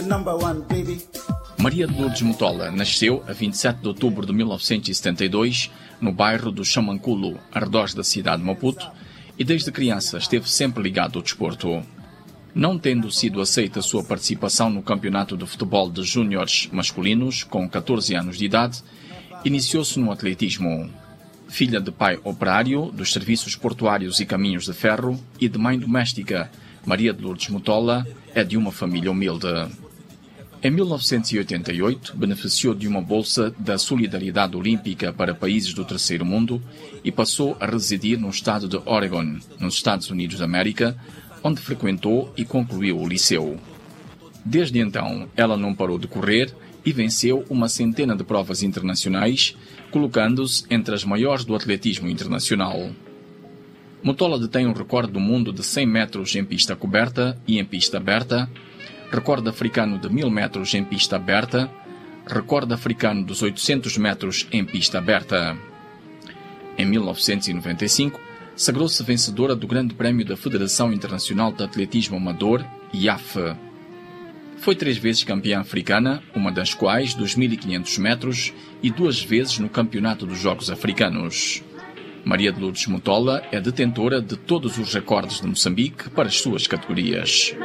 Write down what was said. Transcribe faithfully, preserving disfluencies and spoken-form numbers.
the number one, baby. Maria de Lourdes Motola nasceu a vinte e sete de outubro de mil novecentos e setenta e dois no bairro do Xamanculo, arredores da cidade de Maputo, e desde criança esteve sempre ligado ao desporto. Não tendo sido aceita a sua participação no campeonato de futebol de júniores masculinos, com catorze anos de idade, iniciou-se no atletismo. Filha de pai operário dos serviços portuários e caminhos de ferro e de mãe doméstica, Maria de Lourdes Motola é de uma família humilde. Em mil novecentos e oitenta e oito, beneficiou de uma bolsa da Solidariedade Olímpica para países do terceiro mundo e passou a residir no estado de Oregon, nos Estados Unidos da América, onde frequentou e concluiu o liceu. Desde então, ela não parou de correr e venceu uma centena de provas internacionais, colocando-se entre as maiores do atletismo internacional. Motola detém um recorde do mundo de cem metros em pista coberta e em pista aberta, recorde africano de mil metros em pista aberta, recorde africano dos oitocentos metros em pista aberta. Em mil novecentos e noventa e cinco, sagrou-se vencedora do Grande Prémio da Federação Internacional de Atletismo Amador, I A F. Foi três vezes campeã africana, uma das quais dos mil e quinhentos metros, e duas vezes no Campeonato dos Jogos Africanos. Maria de Lourdes Motola é detentora de todos os recordes de Moçambique para as suas categorias.